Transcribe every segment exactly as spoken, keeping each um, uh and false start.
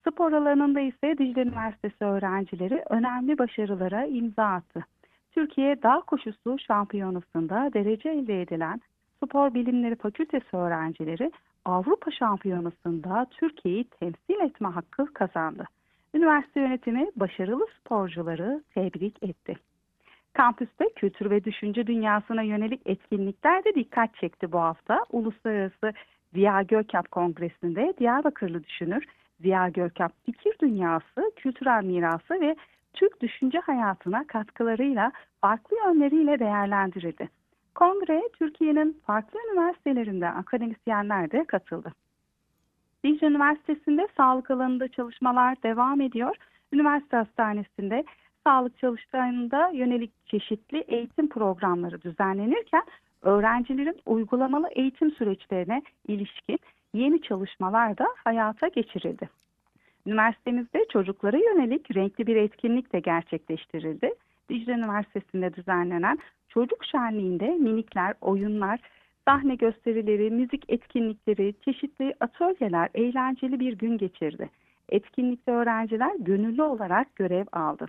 Spor alanında ise Dicle Üniversitesi öğrencileri önemli başarılara imza attı. Türkiye Dağ Koşusu Şampiyonası'nda derece elde edilen Spor Bilimleri Fakültesi öğrencileri Avrupa Şampiyonası'nda Türkiye'yi temsil etme hakkı kazandı. Üniversite yönetimi başarılı sporcuları tebrik etti. Kampüste kültür ve düşünce dünyasına yönelik etkinlikler de dikkat çekti bu hafta. Uluslararası Ziya Gökalp Kongresi'nde Diyarbakırlı düşünür Ziya Gökalp fikir dünyası, kültürel mirası ve Türk düşünce hayatına katkılarıyla farklı yönleriyle değerlendirildi. Kongre Türkiye'nin farklı üniversitelerinden akademisyenler de katıldı. Dicle Üniversitesi'nde sağlık alanında çalışmalar devam ediyor. Üniversite hastanesinde sağlık çalışanlarına yönelik çeşitli eğitim programları düzenlenirken öğrencilerin uygulamalı eğitim süreçlerine ilişkin yeni çalışmalar da hayata geçirildi. Üniversitemizde çocuklara yönelik renkli bir etkinlik de gerçekleştirildi. Dicle Üniversitesi'nde düzenlenen çocuk şenliğinde minikler, oyunlar, sahne gösterileri, müzik etkinlikleri, çeşitli atölyeler, eğlenceli bir gün geçirdi. Etkinlikte öğrenciler gönüllü olarak görev aldı.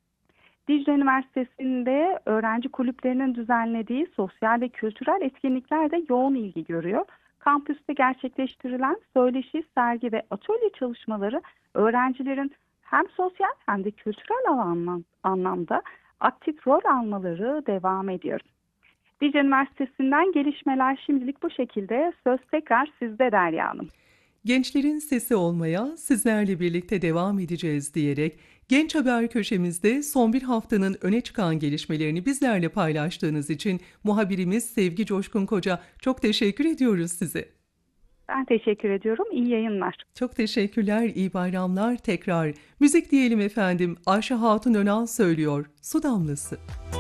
Dicle Üniversitesi'nde öğrenci kulüplerinin düzenlediği sosyal ve kültürel etkinlikler de yoğun ilgi görüyor. Kampüste gerçekleştirilen söyleşi, sergi ve atölye çalışmaları öğrencilerin hem sosyal hem de kültürel alan, anlamda aktif rol almaları devam ediyor. Dicle Üniversitesi'nden gelişmeler şimdilik bu şekilde. Söz tekrar sizde Derya Hanım. Gençlerin sesi olmaya sizlerle birlikte devam edeceğiz diyerek Genç Haber köşemizde son bir haftanın öne çıkan gelişmelerini bizlerle paylaştığınız için muhabirimiz Sevgi Coşkun Koca çok teşekkür ediyoruz size. Ben teşekkür ediyorum. İyi yayınlar. Çok teşekkürler, iyi bayramlar tekrar. Müzik diyelim efendim. Ayşe Hatun Önal söylüyor. Su Damlası.